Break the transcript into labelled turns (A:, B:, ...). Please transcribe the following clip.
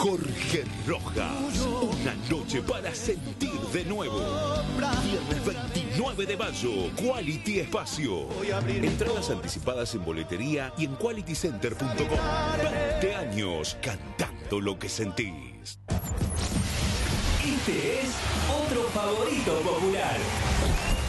A: Jorge Rojas. Una noche para sentir de nuevo. Viernes 29 de mayo, Quality Espacio. Entradas anticipadas en boletería y en qualitycenter.com. 20 años cantando lo que sentís.
B: Este es otro favorito popular.